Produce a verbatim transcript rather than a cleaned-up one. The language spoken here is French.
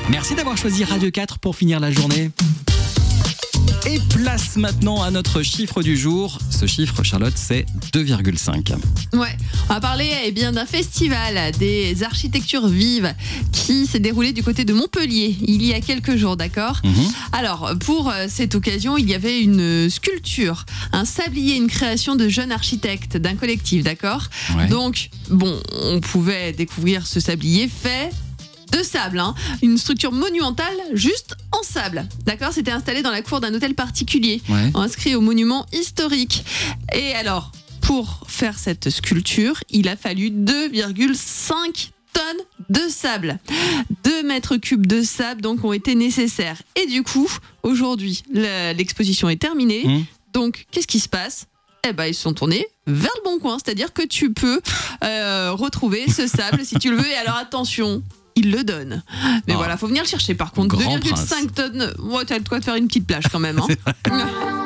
Merci d'avoir choisi Radio quatre pour finir la journée. Et place maintenant à notre chiffre du jour. Ce chiffre, Charlotte, c'est deux virgule cinq. Ouais, on va parler eh bien, d'un festival des architectures vives qui s'est déroulé du côté de Montpellier il y a quelques jours, d'accord ? Mmh. Alors, pour cette occasion, il y avait une sculpture, un sablier, une création de jeunes architectes d'un collectif, d'accord ? Ouais. Donc, bon, on pouvait découvrir ce sablier fait de sable, hein. Une structure monumentale juste en sable. D'accord ? C'était installé dans la cour d'un hôtel particulier, Ouais. inscrit au monument historique. Et alors, pour faire cette sculpture, il a fallu deux virgule cinq tonnes de sable. deux mètres cubes de sable donc ont été nécessaires. Et du coup, aujourd'hui, le- l'exposition est terminée. Mmh. Donc, qu'est-ce qui se passe ? Eh ben, ils se sont tournés vers le bon coin. C'est-à-dire que tu peux euh, retrouver ce sable si tu le veux. Et alors, attention, il le donne. Mais Oh. voilà, faut venir le chercher par contre. Grand deux virgule cinq tonnes, ouais, t'as le quoi de faire une petite plage quand même. Hein.